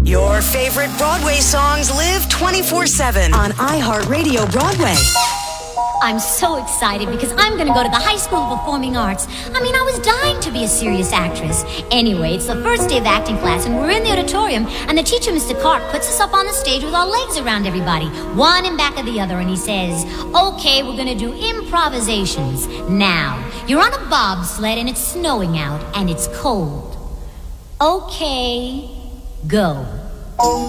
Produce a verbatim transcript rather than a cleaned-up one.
Your favorite Broadway songs live twenty-four seven on iHeartRadio Broadway. I'm so excited because I'm going to go to the High School of Performing Arts. I mean, I was dying to be a serious actress. Anyway, it's the first day of acting class, and we're in the auditorium, and the teacher, Mister Clark, puts us up on the stage with our legs around everybody, one in back of the other, and he says, okay, we're going to do improvisations. Now, you're on a bobsled, and it's snowing out, and it's cold. Okay, go.